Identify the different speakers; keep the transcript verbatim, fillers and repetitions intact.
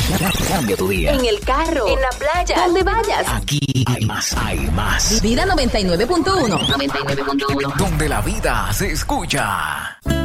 Speaker 1: Cambia tu día.
Speaker 2: En el carro, en la playa, donde vayas.
Speaker 1: Aquí hay más, hay más.
Speaker 2: Vida noventa y nueve punto uno.
Speaker 1: noventa y nueve punto uno. Donde la vida se escucha.